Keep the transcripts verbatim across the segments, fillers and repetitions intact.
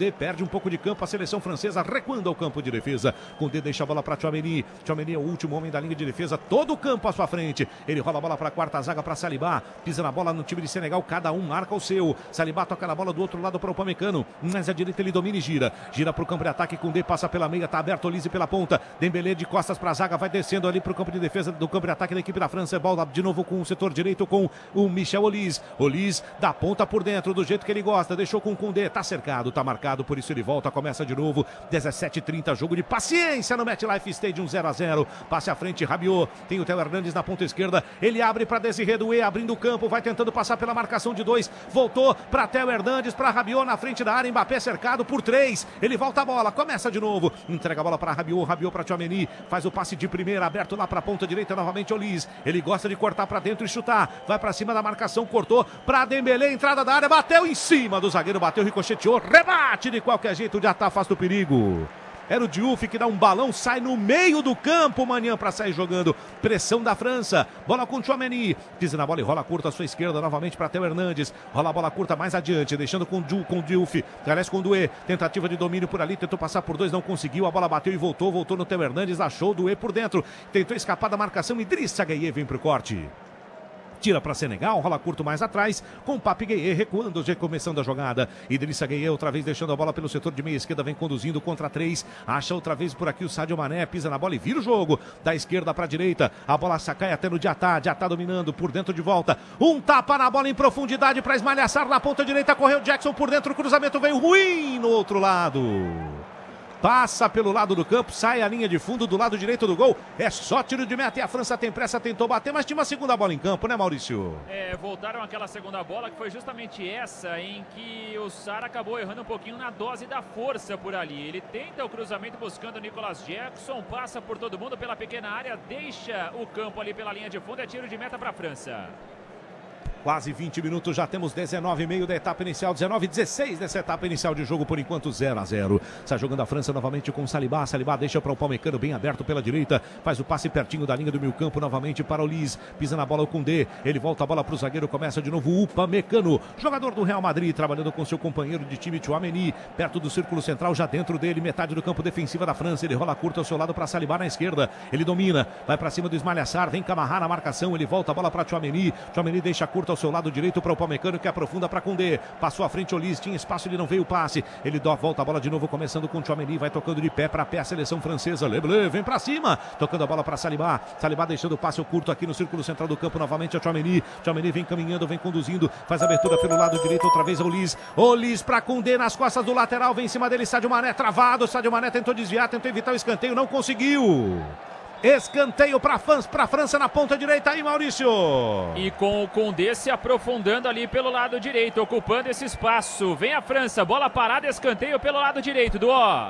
Koundé perde um pouco de campo, a seleção francesa recuando ao campo de defesa. Koundé deixa a bola para Tchouaméni. Tchouaméni é o último homem da linha de defesa, todo o campo à sua frente. Ele rola a bola para a quarta zaga para Saliba. Pisa na bola no time de Senegal, cada um marca o seu. Saliba toca na bola do outro lado para o Upamecano. Mais à direita ele domina e gira. Gira para o campo de ataque. Koundé passa pela meia, tá aberto Olise pela ponta. Dembélé de costas para a zaga, vai descendo ali para o campo de defesa do campo de ataque da equipe da França. Bola de novo com o setor direito com o Michel Olise. Olise da ponta por dentro, do jeito que ele gosta. Deixou com o Koundé, tá cercado, tá marcado, por isso ele volta, começa de novo. dezessete e trinta, jogo de paciência no MetLife Stadium, zero a zero. Passe à frente, Rabiot. Tem o Theo Hernandes na ponta esquerda. Ele abre para Désiré Doué, abrindo o campo, vai tentando passar pela marcação de dois. Voltou para Theo Hernandes, para Rabiot na frente da área. Mbappé cercado por três. Ele volta a bola, começa de novo. Entrega a bola para Rabiot, Rabiot para Tchouaméni. Faz o passe de primeira, aberto lá para a ponta direita novamente. Olise. Ele gosta de cortar para dentro e chutar. Vai para cima da marcação, cortou para Dembélé, entrada da área, bateu em cima do zagueiro, bateu, ricocheteou, rebate de qualquer jeito, já tá afasta o perigo. Era o Diouf que dá um balão, sai no meio do campo, Maignan para sair jogando. Pressão da França, bola com Tchouaméni, pisa na bola e rola curta à sua esquerda, novamente para Theo Hernandes. Rola a bola curta mais adiante, deixando com o Diouf, aliás com o Doué. Tentativa de domínio por ali, tentou passar por dois, não conseguiu. A bola bateu e voltou, voltou no Theo Hernandes, achou o Doué por dentro. Tentou escapar da marcação, Idrissa Gueye vem pro corte. Tira para Senegal, rola curto mais atrás, com Pape Gueye recuando, recomeçando a jogada. Idrissa Gueye outra vez deixando a bola pelo setor de meia esquerda, vem conduzindo contra três. Acha outra vez por aqui o Sadio Mané, pisa na bola e vira o jogo. Da esquerda para a direita, a bola cai até no Diatá, Diatá dominando, por dentro de volta. Um tapa na bola em profundidade para esmalhaçar na ponta direita, correu Jackson por dentro, o cruzamento veio ruim no outro lado. Passa pelo lado do campo, sai a linha de fundo do lado direito do gol. É só tiro de meta e a França tem pressa, tentou bater, mas tinha uma segunda bola em campo, né, Maurício? É, voltaram aquela segunda bola que foi justamente essa em que o Sarr acabou errando um pouquinho na dose da força por ali. Ele tenta o cruzamento buscando o Nicolas Jackson, passa por todo mundo pela pequena área, deixa o campo ali pela linha de fundo, é tiro de meta para a França. Quase vinte minutos, já temos dezenove e meio da etapa inicial, dezenove e dezesseis dessa etapa inicial de jogo, por enquanto zero a zero. Está jogando a França novamente com Saliba, Saliba deixa para o Upamecano bem aberto pela direita, faz o passe pertinho da linha do meio campo, novamente para o Olise, pisa na bola o Koundé, ele volta a bola para o zagueiro, começa de novo o Upamecano, jogador do Real Madrid, trabalhando com seu companheiro de time Tchouaméni, perto do círculo central, já dentro dele, metade do campo defensiva da França, ele rola curto ao seu lado para Saliba na esquerda, ele domina, vai para cima do Ismaïla Sarr, vem Camara na marcação, ele volta a bola para Tchouaméni, Tchouaméni deixa curto ao seu lado direito para o Upamecano, que aprofunda para Koundé, passou à frente Olise, tinha espaço, ele não veio o passe, ele dá, volta a bola de novo, começando com Tchouaméni, vai tocando de pé para pé a seleção francesa, Leblé vem para cima, tocando a bola para Saliba, Saliba deixando o passe curto aqui no círculo central do campo, novamente a Tchouaméni, Tchouaméni vem caminhando, vem conduzindo, faz a abertura pelo lado direito, outra vez a Olise, Olise para Koundé nas costas do lateral, vem em cima dele Sadio Mané, travado, Sadio Mané tentou desviar, tentou evitar o escanteio, não conseguiu. Escanteio para a França na ponta direita aí, Maurício. E com o Koundé se aprofundando ali pelo lado direito, ocupando esse espaço. Vem a França, bola parada, escanteio pelo lado direito do ó.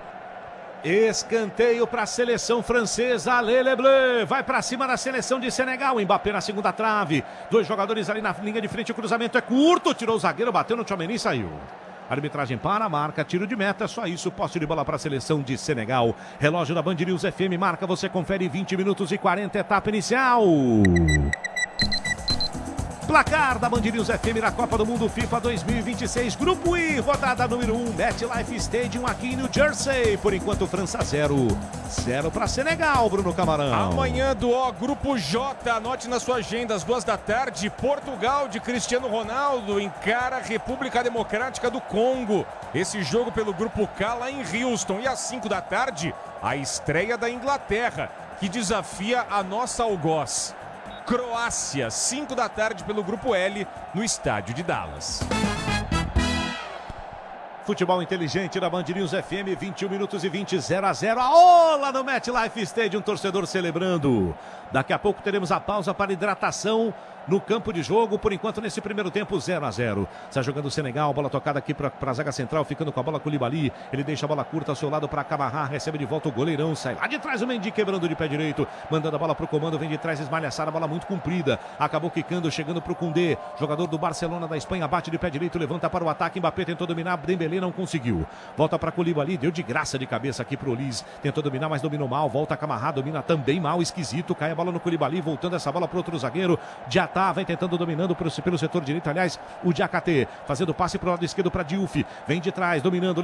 Escanteio para a seleção francesa, Alé Leblé, vai para cima da seleção de Senegal, Mbappé na segunda trave, dois jogadores ali na linha de frente, o cruzamento é curto, tirou o zagueiro, bateu no Tchouaméni e saiu. Arbitragem para a marca, tiro de meta, só isso, posse de bola para a seleção de Senegal. Relógio da Band News F M, marca, você confere vinte minutos e quarenta, etapa inicial. Placar da Band News F M na Copa do Mundo FIFA dois mil e vinte e seis, Grupo I, rodada número um, MetLife Stadium aqui em New Jersey. Por enquanto, França zero, zero para Senegal, Bruno Camarão. Amanhã do O, Grupo J, anote na sua agenda, às duas da tarde, Portugal de Cristiano Ronaldo encara a República Democrática do Congo. Esse jogo pelo Grupo K lá em Houston. E às cinco da tarde, a estreia da Inglaterra, que desafia a nossa algoz. Croácia, cinco da tarde pelo Grupo L, no estádio de Dallas. Futebol inteligente da Band News F M, vinte e um minutos e vinte, zero a zero. A ola no MetLife Stadium, torcedor celebrando. Daqui a pouco teremos a pausa para hidratação no campo de jogo. Por enquanto, nesse primeiro tempo, zero a zero. Está jogando o Senegal, bola tocada aqui para a zaga central, ficando com a bola com o Koulibaly. Ele deixa a bola curta ao seu lado para Camara, recebe de volta o goleirão, sai lá de trás o Mendy, quebrando de pé direito, mandando a bola para o comando, vem de trás, esmalhaçada, a bola muito comprida, acabou quicando, chegando para o Koundé, jogador do Barcelona da Espanha, bate de pé direito, levanta para o ataque, Mbappé tentou dominar, Dembélé não conseguiu, volta para Koulibaly, deu de graça de cabeça aqui para o Olise, tentou dominar, mas dominou mal, volta a Camara, domina também mal, esquisito, cai a bola no Koulibaly, voltando essa bola para outro zagueiro, Diatá vem tentando dominar, pelo, pelo setor direito, aliás, o Diakhaté fazendo passe para o lado esquerdo para Diouf, vem de trás, dominando,